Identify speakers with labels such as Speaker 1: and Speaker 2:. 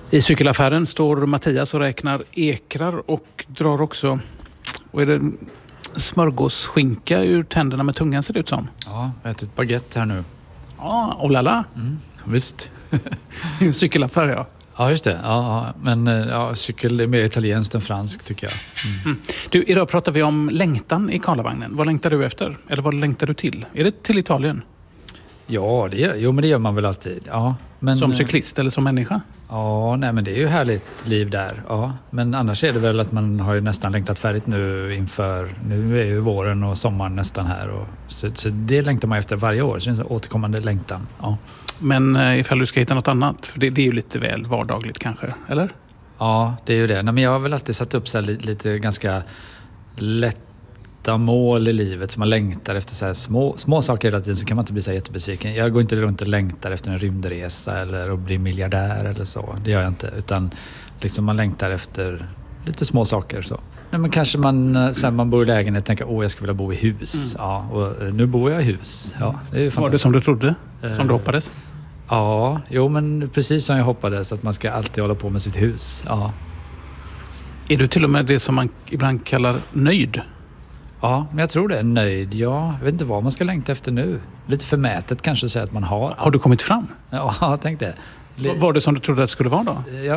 Speaker 1: I cykelaffären står Mattias och räknar ekrar och drar också, och är det smörgåsskinka ur tänderna med tungan ser det ut som.
Speaker 2: Ja, jag har ätit baguette här nu.
Speaker 1: Ja, och lala.
Speaker 2: Visst.
Speaker 1: Cykelaffär, ja.
Speaker 2: Ja, just det. Ja, men cykel är mer italienskt än franskt tycker jag.
Speaker 1: Du, idag pratar vi om längtan i Karlavagnen. Vad längtar du efter? Eller vad längtar du till? Är det till Italien?
Speaker 2: Ja, men det gör man väl alltid. Ja, men,
Speaker 1: Som cyklist eller som människa?
Speaker 2: Ja, nej, men det är ju härligt liv där. Ja, men annars är det väl att man har ju nästan längtat färdigt nu inför... Nu är ju våren och sommaren nästan här. Så det längtar man efter varje år. Så det är en återkommande längtan. Ja.
Speaker 1: Men ifall du ska hitta något annat, för det är ju lite väl vardagligt kanske, eller?
Speaker 2: Ja, det är ju det. Nej, men jag har väl alltid satt upp så här lite ganska lätta mål i livet som man längtar efter så här små saker hela tiden, så kan man inte bli så här jättebesviken. Jag går inte runt och längtar efter en rymdresa eller att bli miljardär eller så. Det gör jag inte. Utan liksom man längtar efter lite små saker så. Nej, men kanske man bor i lägenhet och tänker jag skulle vilja bo i hus. Ja, och nu bor jag i hus. Ja, det är ju fantastiskt.
Speaker 1: Var det som du trodde? Som du hoppades?
Speaker 2: Ja, men precis som jag hoppades att man ska alltid hålla på med sitt hus. Ja.
Speaker 1: Är du till och med det som man ibland kallar nöjd?
Speaker 2: Ja, men jag tror det är nöjd. Ja, jag vet inte vad man ska längta efter nu. Lite förmätet kanske säga att man har.
Speaker 1: Har du kommit fram?
Speaker 2: Ja, tänk det.
Speaker 1: Var det som du trodde att det skulle vara då?
Speaker 2: Ja,